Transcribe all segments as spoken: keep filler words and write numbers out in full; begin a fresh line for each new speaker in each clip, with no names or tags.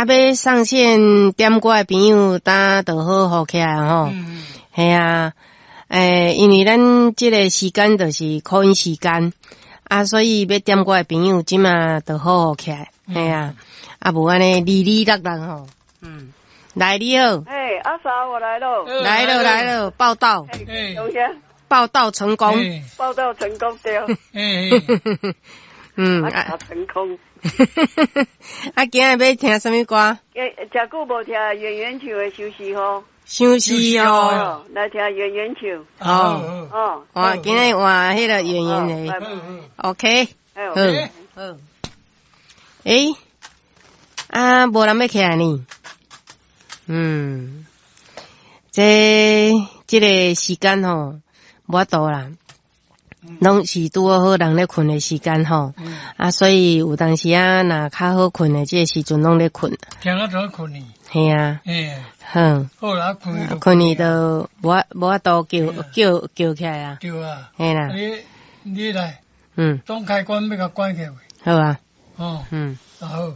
啊，要上线点歌的朋友，呾就好好起来吼。嗯，系啊，诶，因为咱即个时间就是call in时间，啊，所以要点歌的朋友，即马就好好起来，系啊，啊，无安尼哩哩啦啦吼。嗯，来你好。
哎，阿嫂，我来了。
来了来了，报道。
哎，等一下。
报道成功。
报道成功对。
哎。嗯，
啊，成功。
啊，今日要听什么歌？
诶，真久无听圆圆球的休息吼。
休息哦。
来听圆圆球。
哦。哦。哇，今日换迄个圆圆的。OK。好。好。诶，啊，无人要起来呢。嗯，这这个时间吼，无法度啦。拢是拄好人咧困的时间吼，嗯、啊，所以有当时啊，若较好困的这个时阵拢咧困。
听了怎么困呢？
系啊，
哎，
哼，
好啦，困就
困你都无无法度叫叫叫起来啊。
对啊，
系啦。
你你来，
嗯，
总开关要甲关起来。
好啊。
哦，嗯，好。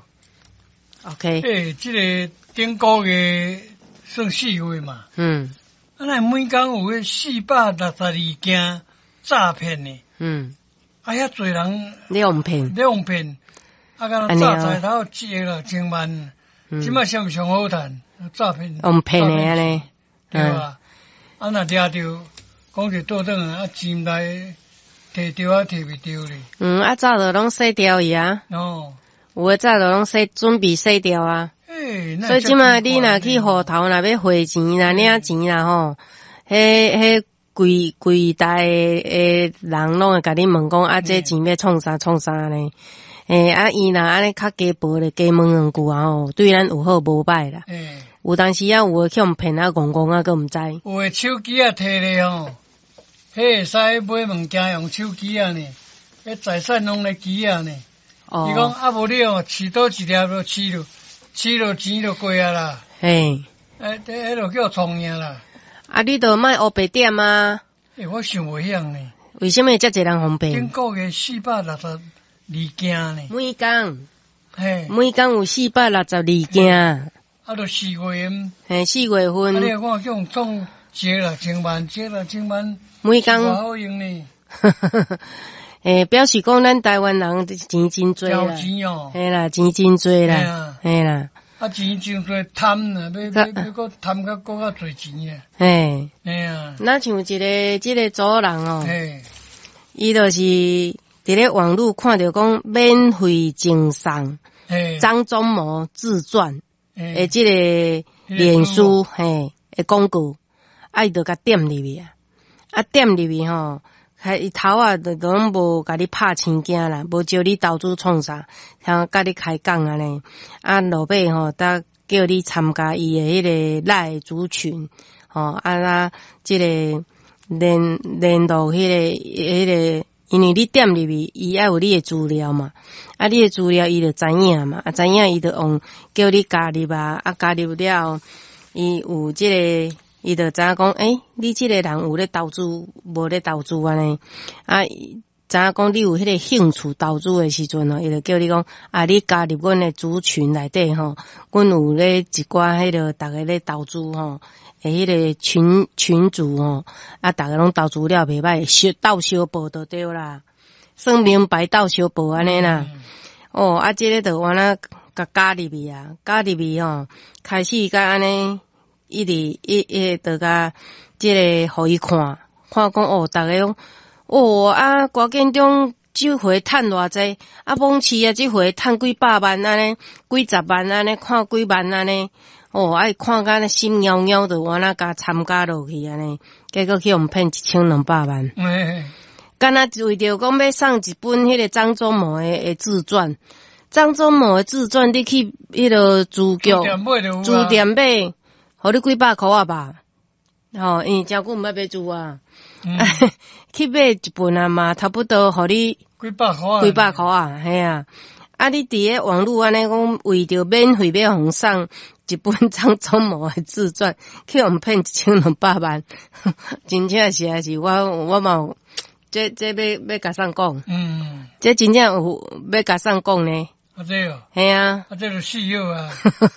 OK。
诶，这个顶个月算四月嘛。嗯。啊，咱每工有迄四百六十二件。诈骗呢？嗯，啊，遐侪人
咧用骗，
咧用骗，啊，敢若诈财头一个啦，千万，即摆上上好赚，诈骗，
用骗的安尼，
对吧？啊，若抓着，讲是倒转啊，钱来摕着啊，摕袂着咧。
嗯，啊，早就拢洗掉伊啊。哦，有诶早就拢洗，准备洗掉啊。诶，所以即摆你若去户头，若要汇钱啦、领钱啦吼，迄迄。柜柜台诶人拢会甲你问讲啊，这钱要创啥创啥呢？诶、欸、啊，伊若安尼较加薄咧，加问两句啊吼，对咱有好无歹啦。欸、有当时啊，有诶去互骗啊，戆戆啊，佮毋知。
有诶手机啊，摕咧吼，迄会使买物件用手機啊呢，迄財產攏咧機啊呢。伊講啊無你哦，飼倒一粒就飼落，飼落錢就過啊啦。嘿，誒，迄落叫創業啦。
啊，你著莫黑白點啊！
诶、欸，我想袂曉呢。
為什麼遮濟人方便？
頂個月四百六十二件呢。
每工，嘿，每工有四百六十二件。
啊，著四月份。
嘿，四月份。
啊，你講叫總一啦，千萬，一啦，千萬。
每工。
偌好用呢。
誒，表示講咱台灣人錢真多啦。
交錢哦。
係啦，錢真多啦。係啦。
啊，錢真多貪啦，要要要擱貪較擱較濟錢啊！
嘿，
嘿啊，
那像一個即個組人哦，伊就是佇咧網絡看到講免費贈送張忠謀自傳誒，即個臉書嘿誒廣告，啊伊就甲點入去啊，啊點入去吼。開頭啊，都攏無甲你拍生驚啦，無招你投資創啥，像甲你開講安尼，啊落尾吼，得叫你參加伊誒迄個賴族群，吼啊啦，即個聯聯絡迄個迄個，因為你點入去，伊愛有你誒資料嘛，啊你誒資料伊就知影嘛，啊知影伊就用叫你加入啊，啊加入了，伊有即個。伊就知影講，誒，你即個人有咧投資，無咧投資安尼，啊，知影講你有迄個興趣投資誒時陣吼，伊就叫你講，啊，你加入阮誒族群內底吼，阮有咧一寡迄個逐個咧投資吼，誒，迄個群群組吼，啊，逐個攏投資了袂歹，小鬥相報就對啦，算明白鬥相報安尼啦，嗯、哦，啊，即、這個就安那甲加入去啊，加入去吼，開始甲安尼。一直一一直甲即個互伊看，看講哦，逐個講哦啊，掛建中即回趁偌濟，啊，猛市啊，即回趁幾百萬安尼，幾十萬安尼，看幾萬安尼，哦，愛看甲那心貓貓就安那甲參加落去安尼，結果去互騙一千兩百萬。嗯，敢若為着講要送一本迄個張忠謀誒誒自傳，張忠謀誒自傳，你去迄個書局書店買。互你幾百箍啊吧，吼，因為誠久毋捌買書啊，嗯、去買一本啊嘛，差不多互你
幾百箍啊，
幾百箍啊，係啊，啊你佇咧網絡安尼講為着免費要互送一本張忠謀誒自傳，去互騙一千兩百萬，真正是還是我我嘛有，這這要要甲送講，嗯，這真正有要甲送講呢。
啊對哦，
係啊，
啊這就需要啊。